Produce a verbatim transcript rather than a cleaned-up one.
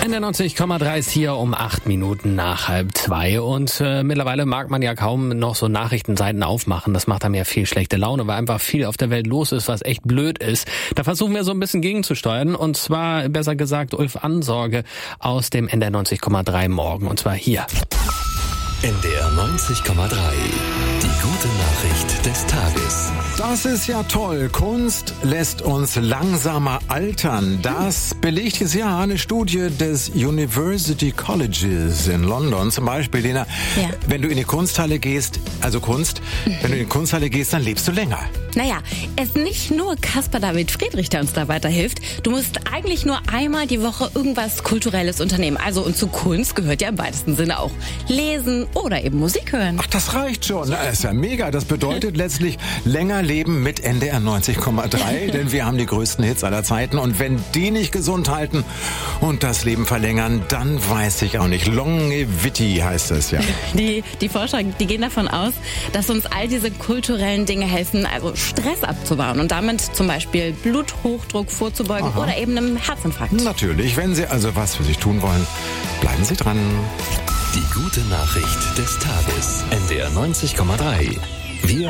N D R neunzig Komma drei ist hier um acht Minuten nach halb zwei und äh, mittlerweile mag man ja kaum noch so Nachrichtenseiten aufmachen. Das macht einem ja viel schlechte Laune, weil einfach viel auf der Welt los ist, was echt blöd ist. Da versuchen wir so ein bisschen gegenzusteuern und zwar, besser gesagt, Ulf Ansorge aus dem N D R neunzig Komma drei Morgen und zwar hier. N D R neunzig Komma drei. Die gute Nachricht des Tages. Das ist ja toll. Kunst lässt uns langsamer altern. Das belegt jetzt ja eine Studie des University Colleges in London. Zum Beispiel, Lena, Ja. wenn du in die Kunsthalle gehst, also Kunst, wenn du in die Kunsthalle gehst, dann lebst du länger. Naja, es ist nicht nur Caspar David Friedrich, der uns da weiterhilft. Du musst eigentlich nur einmal die Woche irgendwas Kulturelles unternehmen. Also und zu Kunst gehört ja im weitesten Sinne auch Lesen oder eben Musik hören. Ach, das reicht schon. Das ist ja mega. Das bedeutet letztlich länger leben mit N D R neunzig Komma drei, denn wir haben die größten Hits aller Zeiten. Und wenn die nicht gesund halten und das Leben verlängern, dann weiß ich auch nicht. Longevity heißt es ja. Die, die Forscher, die gehen davon aus, dass uns all diese kulturellen Dinge helfen, also Stress abzubauen und damit zum Beispiel Bluthochdruck vorzubeugen Aha. oder eben einem Herzinfarkt. Natürlich, wenn Sie also was für sich tun wollen, bleiben Sie dran. Die gute Nachricht des Tages. N D R neunzig Komma drei. Wir